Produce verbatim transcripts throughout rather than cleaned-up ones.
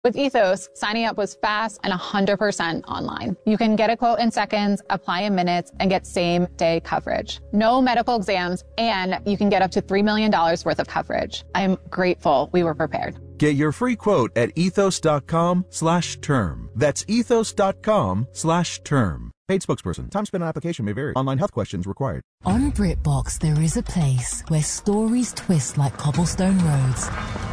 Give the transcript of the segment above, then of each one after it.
With Ethos, signing up was fast and one hundred percent online. You can get a quote in seconds, apply in minutes, and get same-day coverage. No medical exams, and you can get up to three million dollars worth of coverage. I'm grateful we were prepared. Get your free quote at ethos.com slash term. That's ethos.com slash term. Paid spokesperson. Time spent on application may vary. Online health questions required. On BritBox, there is a place where stories twist like cobblestone roads,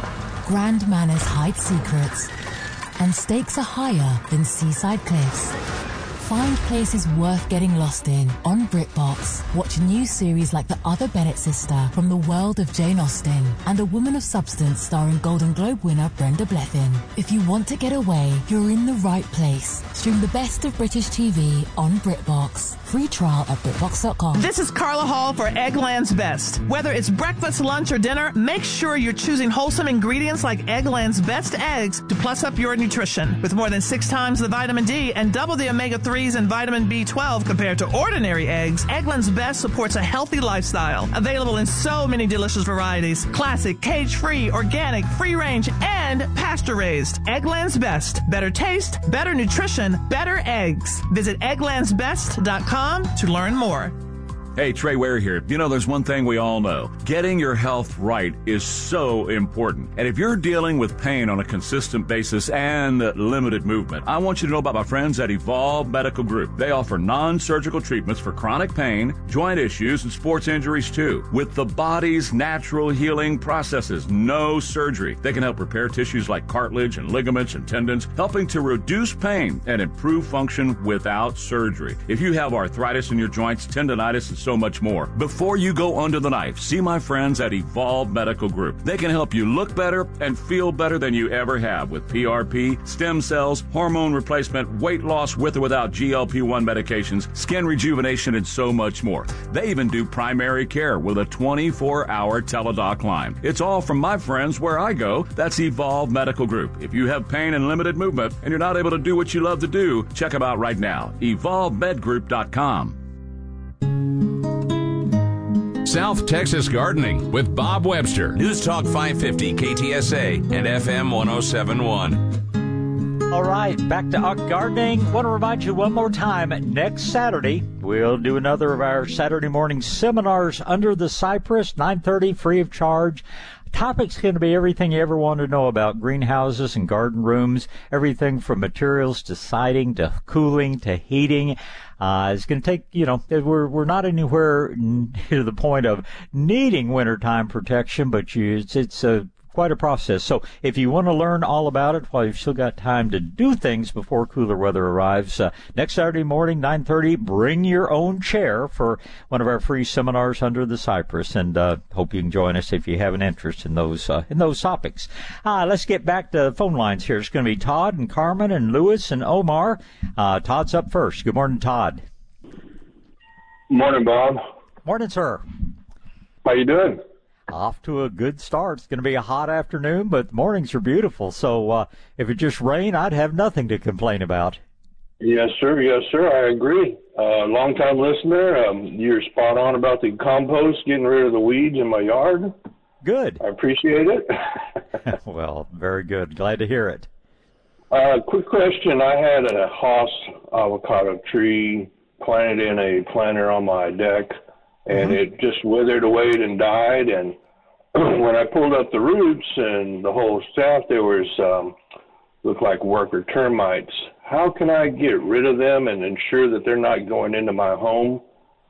grand manners hide secrets, and stakes are higher than seaside cliffs. Find places worth getting lost in on BritBox. Watch new series like The Other Bennett Sister from the world of Jane Austen and A Woman of Substance starring Golden Globe winner Brenda Blethyn. If you want to get away, you're in the right place. Stream the best of British T V on BritBox. Free trial at BritBox dot com. This is Carla Hall for Eggland's Best. Whether it's breakfast, lunch, or dinner, make sure you're choosing wholesome ingredients like Eggland's Best eggs to plus up your nutrition. With more than six times the vitamin D and double the omega three and vitamin B twelve compared to ordinary eggs, Eggland's Best supports a healthy lifestyle. Available in so many delicious varieties: classic, cage-free, organic, free-range, and pasture-raised. Eggland's Best. Better taste, better nutrition, better eggs. Visit egglands best dot com to learn more. Hey, Trey Ware here. You know, there's one thing we all know. Getting your health right is so important. And if you're dealing with pain on a consistent basis and limited movement, I want you to know about my friends at Evolve Medical Group. They offer non-surgical treatments for chronic pain, joint issues, and sports injuries too. With the body's natural healing processes, no surgery. They can help repair tissues like cartilage and ligaments and tendons, helping to reduce pain and improve function without surgery. If you have arthritis in your joints, tendonitis, and so much more, before you go under the knife, see my friends at Evolve Medical Group. They can help you look better and feel better than you ever have with P R P, stem cells, hormone replacement, weight loss with or without G L P one medications, skin rejuvenation, and so much more. They even do primary care with a twenty-four hour teledoc line. It's all from my friends where I go. That's Evolve Medical Group. If you have pain and limited movement and you're not able to do what you love to do, check them out right now. evolve med group dot com. South Texas Gardening with Bob Webster. News Talk five fifty K T S A and F M one oh seven point one. All right, back to Out Gardening. Want to remind you one more time, next Saturday, we'll do another of our Saturday morning seminars under the cypress, nine thirty, free of charge. Topic's going to be everything you ever want to know about greenhouses and garden rooms, everything from materials to siding to cooling to heating. Uh, it's going to take, you know, we're, we're not anywhere to the point of needing wintertime protection, but you, it's, it's a, quite a process. So if you want to learn all about it while you've still got time to do things before cooler weather arrives, uh, next Saturday morning, nine thirty, bring your own chair for one of our free seminars under the cypress, and uh, hope you can join us if you have an interest in those uh, in those topics. Uh, let's get back to the phone lines here. It's going to be Todd and Carmen and Lewis and Omar. Uh, Todd's up first. Good morning, Todd. Morning, Bob. Morning, sir. How you doing? Off to a good start. It's going to be a hot afternoon, but mornings are beautiful. So uh, if it just rained, I'd have nothing to complain about. Yes, sir. Yes, sir. I agree. Uh, long-time listener. Um, you're spot on about the compost, getting rid of the weeds in my yard. Good. I appreciate it. Well, very good. Glad to hear it. Uh, quick question. I had a Haas avocado tree planted in a planter on my deck, and mm-hmm. it just withered away and died. And when I pulled up the roots and the whole staff, there was um, looked like worker termites. How can I get rid of them and ensure that they're not going into my home?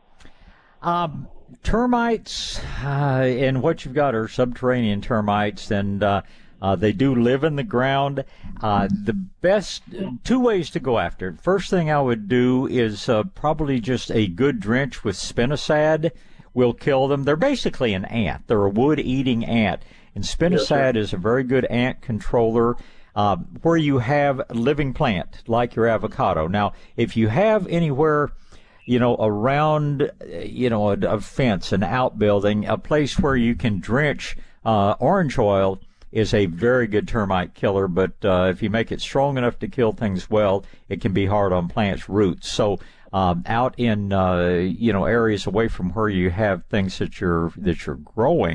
Um, termites, uh, and what you've got are subterranean termites, and uh, uh, they do live in the ground. Uh, the best, two ways to go after it. First thing I would do is uh, probably just a good drench with spinosad will kill them. They're basically an ant. They're a wood-eating ant, and spinosad yes, is a very good ant controller. Uh, where you have a living plant, like your avocado. Now, if you have anywhere, you know, around, you know, a, a fence, an outbuilding, a place where you can drench, uh, orange oil is a very good termite killer, but uh, if you make it strong enough to kill things well, it can be hard on plants' roots. So um, out in, uh, you know, areas away from where you have things that you're, that you're growing,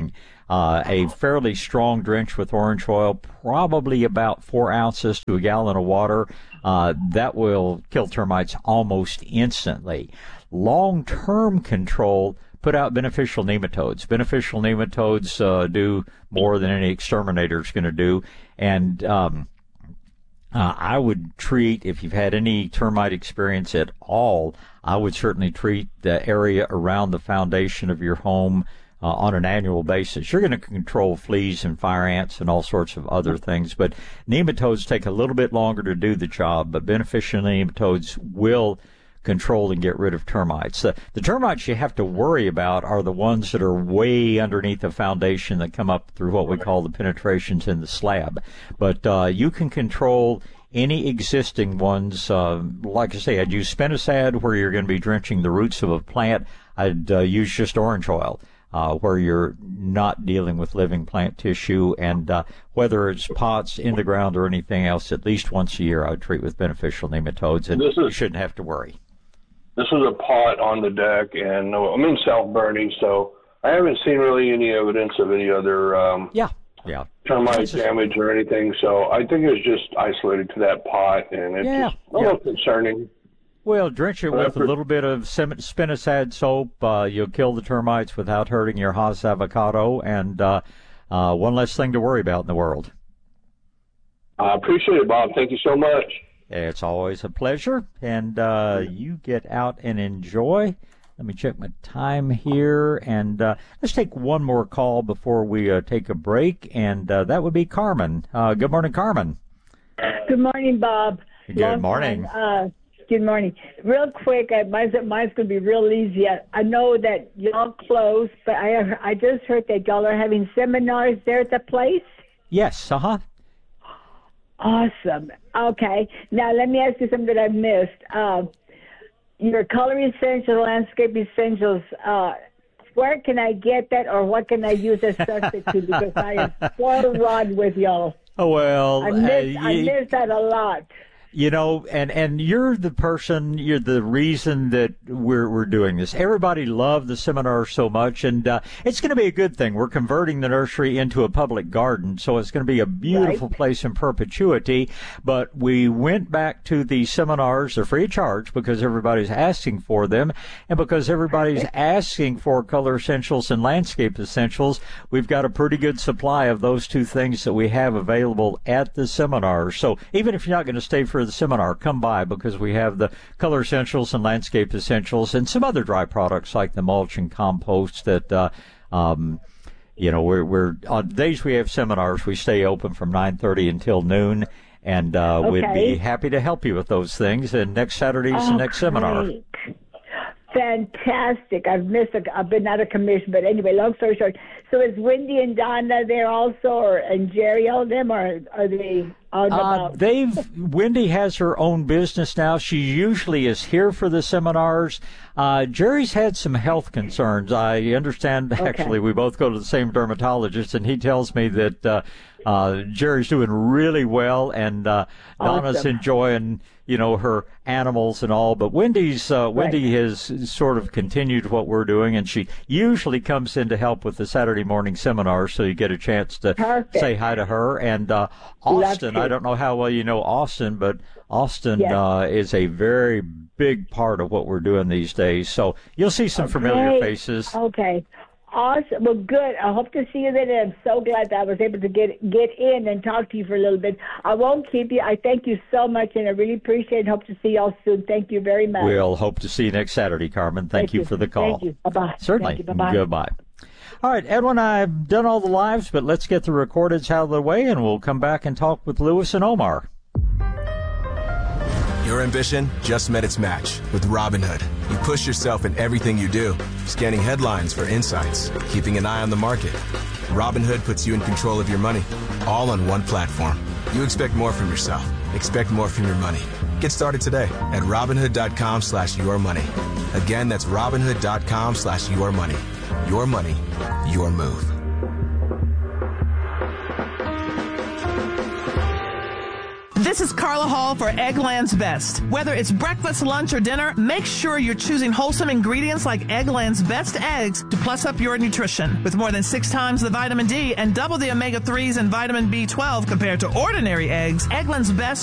Uh, a fairly strong drench with orange oil, probably about four ounces to a gallon of water, uh, that will kill termites almost instantly. Long-term control, put out beneficial nematodes. Beneficial nematodes uh, do more than any exterminator is going to do. And um, uh, I would treat, if you've had any termite experience at all, I would certainly treat the area around the foundation of your home Uh, on an annual basis. You're going to control fleas and fire ants and all sorts of other things, but nematodes take a little bit longer to do the job, but beneficial nematodes will control and get rid of termites. The, the termites you have to worry about are the ones that are way underneath the foundation that come up through what we call the penetrations in the slab. But uh, you can control any existing ones. Uh, like I say, I'd use spinosad where you're going to be drenching the roots of a plant. I'd uh, use just orange oil. Uh, where you're not dealing with living plant tissue, and uh, whether it's pots in the ground or anything else, at least once a year I would treat with beneficial nematodes, and this is, you shouldn't have to worry. This is a pot on the deck, and I'm in South Bernie, so I haven't seen really any evidence of any other um, yeah, yeah. termite damage or anything, so I think it's just isolated to that pot, and it's yeah, just a little yeah. concerning. Well, drench it with a little bit of spinosad soap. Uh, you'll kill the termites without hurting your Haas avocado, and uh, uh, one less thing to worry about in the world. I appreciate it, Bob. Thank you so much. It's always a pleasure, and uh, you get out and enjoy. Let me check my time here, and uh, let's take one more call before we uh, take a break, and uh, that would be Carmen. Uh, good morning, Carmen. Good morning, Bob. Good Long morning. Time, uh, Good morning. Real quick, I, mine's, mine's going to be real easy. I, I know that y'all close, but I I just heard that y'all are having seminars there at the place. Yes, uh-huh. Awesome. Okay. Now, let me ask you something that I've missed. Uh, your color essentials, landscape essentials, uh, where can I get that, or what can I use as substitute? Because I am spoiled rotten with y'all. Oh, well. I miss, uh, I miss that a lot. You know, and, and you're the person, you're the reason that we're we're doing this. Everybody loved the seminar so much, and uh, it's going to be a good thing. We're converting the nursery into a public garden, so it's going to be a beautiful right. place in perpetuity. But we went back to the seminars. They're free of charge because everybody's asking for them, and because everybody's asking for color essentials and landscape essentials, we've got a pretty good supply of those two things that we have available at the seminars. So even if you're not going to stay for the seminar, come by, because we have the color essentials and landscape essentials and some other dry products like the mulch and compost that uh, um, you know we're, we're on days we have seminars, we stay open from nine thirty until noon, and uh, okay. we'd be happy to help you with those things. And next Saturday is oh, the next seminar. Great. Fantastic. I've missed a, I've been out of commission, but anyway, long story short, so is Wendy and Donna there also, or and Jerry, all of them, or are they on uh, about? They've Wendy has her own business now. She usually is here for the seminars. Uh, Jerry's had some health concerns. I understand. Okay. Actually, we both go to the same dermatologist, and he tells me that uh, uh, Jerry's doing really well, and uh, awesome. Donna's enjoying, you know, her animals and all. But Wendy's uh, Wendy right. has sort of continued what we're doing, and she usually comes in to help with the Saturday morning seminar, so you get a chance to Perfect. say hi to her. And uh, Austin, I don't know how well you know Austin, but Austin yes. uh, is a very big part of what we're doing these days. So you'll see some okay. familiar faces. Okay. Awesome. Well, good. I hope to see you then. I'm so glad that I was able to get get in and talk to you for a little bit. I won't keep you. I thank you so much, and I really appreciate it. Hope to see y'all soon. Thank you very much. We'll hope to see you next Saturday, Carmen. Thank, thank you you for the call. Thank you. Bye-bye. Certainly. Thank you. Bye-bye. Goodbye. All right, Edwin, I've done all the lives, but let's get the recordeds out of the way, and we'll come back and talk with Lewis and Omar. Your ambition just met its match with Robinhood. You push yourself in everything you do, scanning headlines for insights, keeping an eye on the market. Robinhood puts you in control of your money, all on one platform. You expect more from yourself. Expect more from your money. Get started today at Robinhood.com slash your money. Again, that's Robinhood.com slash your money. Your money, your move. This is Carla Hall for Eggland's Best. Whether it's breakfast, lunch, or dinner, make sure you're choosing wholesome ingredients like Eggland's Best eggs to plus up your nutrition. With more than six times the vitamin D and double the omega threes and vitamin B twelve compared to ordinary eggs, Eggland's Best